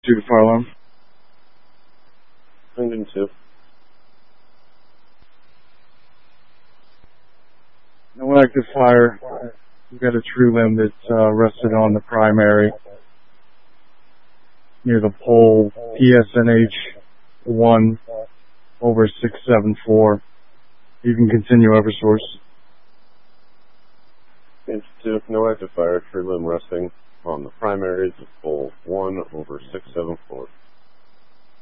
to the fire alarm. Engine 2. No active fire. We've got a tree limb that's rested on the primary near the pole PSNH 1 over 674. You can continue Eversource. Engine 2, no active fire, tree limb resting on the primaries of pole 1 over 674.